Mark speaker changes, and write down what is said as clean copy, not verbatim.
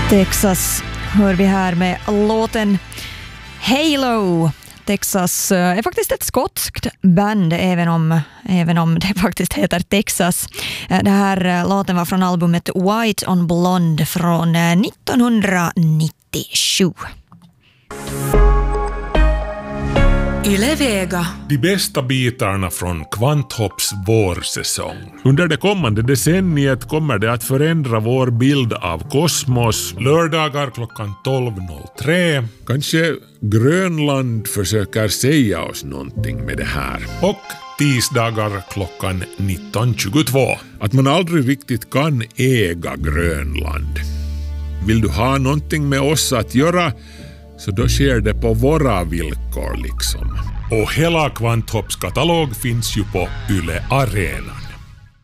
Speaker 1: Texas hör vi här med låten Halo. Texas är faktiskt ett skotskt band även om det faktiskt heter Texas. Det här låten var från albumet White on Blonde från 1997.
Speaker 2: Yle Vega.
Speaker 3: De bästa bitarna från Kvanthopps vårsäsong. Under det kommande decenniet kommer det att förändra vår bild av kosmos. Lördagar klockan 12.03. Kanske Grönland försöker säga oss någonting med det här. Och tisdagar klockan 19.22. Att man aldrig riktigt kan äga Grönland. Vill du ha någonting med oss att göra, så då sker det på våra villkor liksom. Och hela Kvanthopps katalog finns ju på Yle Arena.